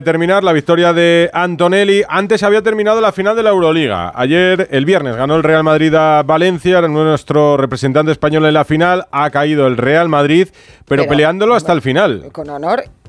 Terminar la victoria de Antonelli. Antes había terminado la final de la Euroliga. Ayer, el viernes, ganó el Real Madrid a Valencia. Era nuestro representante español en la final. Ha caído el Real Madrid, pero peleándolo hasta el final. Con honor